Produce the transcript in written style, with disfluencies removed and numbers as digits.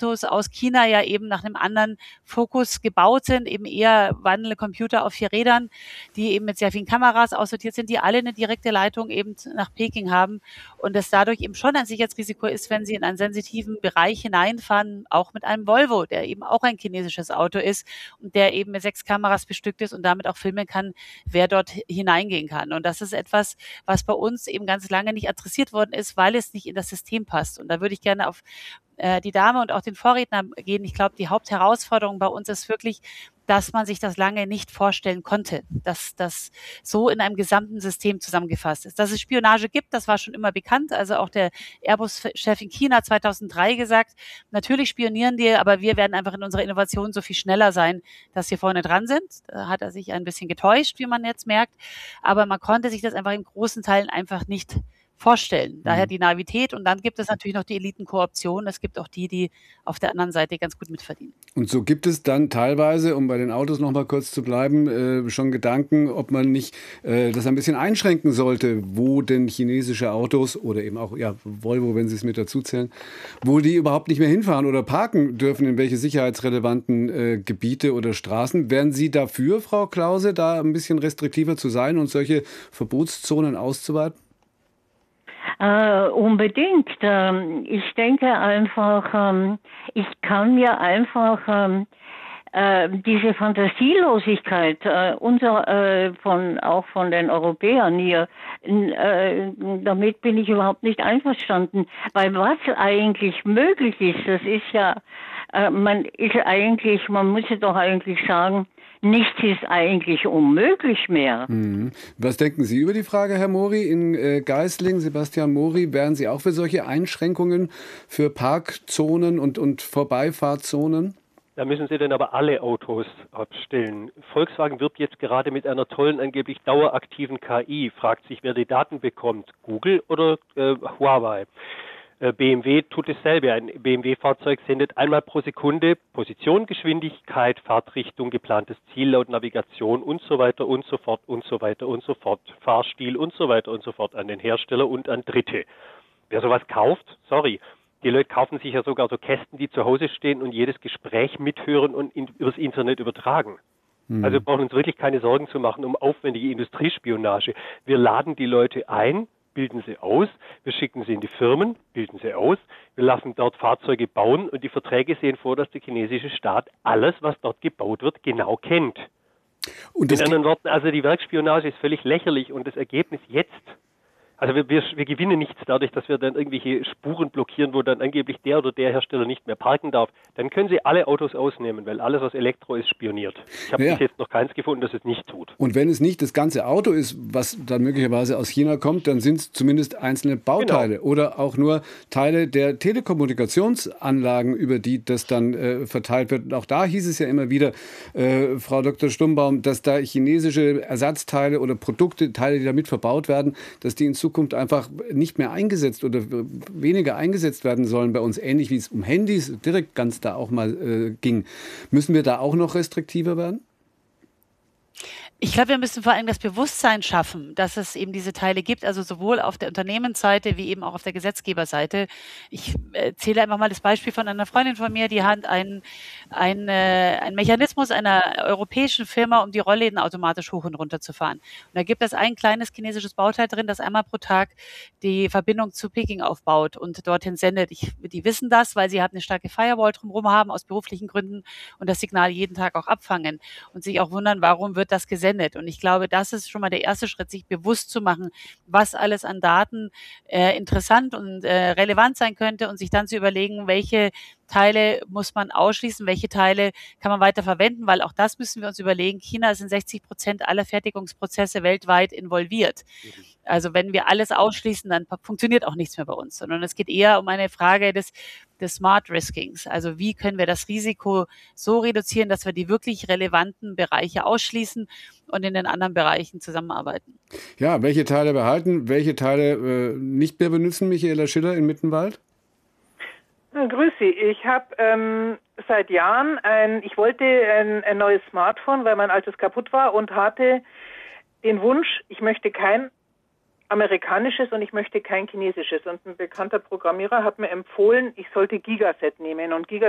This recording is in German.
Autos aus China ja eben nach einem anderen Fokus gebaut sind, eben eher wandelnde Computer auf 4 Rädern, die eben mit sehr vielen Kameras aussortiert sind, die alle eine direkte Leitung eben nach Peking haben und es dadurch eben schon ein Sicherheitsrisiko ist, wenn sie in einen sensitiven Bereich hineinfahren, auch mit einem Volvo, der eben auch ein chinesisches Auto ist und der eben mit 6 Kameras bestückt ist und damit auch filmen kann, wer dort hineingehen kann. Und das ist etwas, was bei uns eben ganz lange nicht adressiert worden ist, weil es nicht in das System passt. Und da würde ich gerne auf die Dame und auch den Vorredner gehen. Ich glaube, die Hauptherausforderung bei uns ist wirklich, dass man sich das lange nicht vorstellen konnte, dass das so in einem gesamten System zusammengefasst ist. Dass es Spionage gibt, das war schon immer bekannt. Also auch der Airbus-Chef in China 2003 gesagt, natürlich spionieren die, aber wir werden einfach in unserer Innovation so viel schneller sein, dass wir vorne dran sind. Da hat er sich ein bisschen getäuscht, wie man jetzt merkt. Aber man konnte sich das einfach in großen Teilen einfach nicht vorstellen. Daher die Naivität. Und dann gibt es natürlich noch die Elitenkooption. Es gibt auch die, die auf der anderen Seite ganz gut mitverdienen. Und so gibt es dann teilweise, um bei den Autos noch mal kurz zu bleiben, schon Gedanken, ob man nicht das ein bisschen einschränken sollte, wo denn chinesische Autos oder eben auch Volvo, wenn Sie es mit dazu zählen, wo die überhaupt nicht mehr hinfahren oder parken dürfen, in welche sicherheitsrelevanten Gebiete oder Straßen. Wären Sie dafür, Frau Klause, da ein bisschen restriktiver zu sein und solche Verbotszonen auszuweiten? Unbedingt. Ich denke einfach, ich kann mir einfach diese Fantasielosigkeit auch von den Europäern hier, damit bin ich überhaupt nicht einverstanden. Weil was eigentlich möglich ist, das ist ja, man muss ja doch eigentlich sagen, nichts ist eigentlich unmöglich mehr. Was denken Sie über die Frage, Herr Mori, in Geisling, Sebastian Mori? Wären Sie auch für solche Einschränkungen für Parkzonen und Vorbeifahrtzonen? Da müssen Sie dann aber alle Autos abstellen. Volkswagen wirbt jetzt gerade mit einer tollen, angeblich daueraktiven KI. Fragt sich, wer die Daten bekommt, Google oder Huawei? BMW tut dasselbe. Ein BMW-Fahrzeug sendet einmal pro Sekunde Position, Geschwindigkeit, Fahrtrichtung, geplantes Ziel laut Navigation und so weiter und so fort und so weiter und so fort, Fahrstil und so weiter und so fort an den Hersteller und an Dritte. Wer sowas kauft, sorry, die Leute kaufen sich ja sogar so Kästen, die zu Hause stehen und jedes Gespräch mithören und übers Internet übertragen. Also wir brauchen uns wirklich keine Sorgen zu machen um aufwendige Industriespionage. Wir laden die Leute ein, bilden sie aus, wir schicken sie in die Firmen, bilden sie aus, wir lassen dort Fahrzeuge bauen und die Verträge sehen vor, dass der chinesische Staat alles, was dort gebaut wird, genau kennt. Und in anderen Worten, also die Werkspionage ist völlig lächerlich und das Ergebnis jetzt, also wir gewinnen nichts dadurch, dass wir dann irgendwelche Spuren blockieren, wo dann angeblich der oder der Hersteller nicht mehr parken darf. Dann können Sie alle Autos ausnehmen, weil alles, was Elektro ist, spioniert. Ich habe bis jetzt noch keins gefunden, das es nicht tut. Und wenn es nicht das ganze Auto ist, was dann möglicherweise aus China kommt, dann sind es zumindest einzelne Bauteile oder auch nur Teile der Telekommunikationsanlagen, über die das dann verteilt wird. Und auch da hieß es ja immer wieder, Frau Dr. Stumbaum, dass da chinesische Ersatzteile oder Produkte, Teile, die damit verbaut werden, dass die in Zukunft einfach nicht mehr eingesetzt oder weniger eingesetzt werden sollen bei uns, ähnlich wie es um Handys direkt ganz da auch mal ging. Müssen wir da auch noch restriktiver werden? Ich glaube, wir müssen vor allem das Bewusstsein schaffen, dass es eben diese Teile gibt, also sowohl auf der Unternehmensseite wie eben auch auf der Gesetzgeberseite. Ich zähle einfach mal das Beispiel von einer Freundin von mir, die hat einen Mechanismus einer europäischen Firma, um die Rollläden automatisch hoch und runter zu fahren. Und da gibt es ein kleines chinesisches Bauteil drin, das einmal pro Tag die Verbindung zu Peking aufbaut und dorthin sendet. Die wissen das, weil sie halt eine starke Firewall drumherum haben, aus beruflichen Gründen und das Signal jeden Tag auch abfangen und sich auch wundern, warum wird das gesendet. Und ich glaube, das ist schon mal der erste Schritt, sich bewusst zu machen, was alles an Daten interessant und relevant sein könnte und sich dann zu überlegen, welche Teile muss man ausschließen, welche Teile kann man weiter verwenden, weil auch das müssen wir uns überlegen. China ist in 60% aller Fertigungsprozesse weltweit involviert. Also wenn wir alles ausschließen, dann funktioniert auch nichts mehr bei uns, sondern es geht eher um eine Frage des Smart Riskings. Also wie können wir das Risiko so reduzieren, dass wir die wirklich relevanten Bereiche ausschließen und in den anderen Bereichen zusammenarbeiten. Ja, welche Teile behalten, welche Teile nicht mehr benutzen, Michaela Schiller in Mittenwald? Grüß Sie. Ich habe seit Jahren ich wollte ein neues Smartphone, weil mein altes kaputt war und hatte den Wunsch, ich möchte kein amerikanisches und ich möchte kein chinesisches. Und ein bekannter Programmierer hat mir empfohlen, ich sollte Gigaset nehmen. Und Gigaset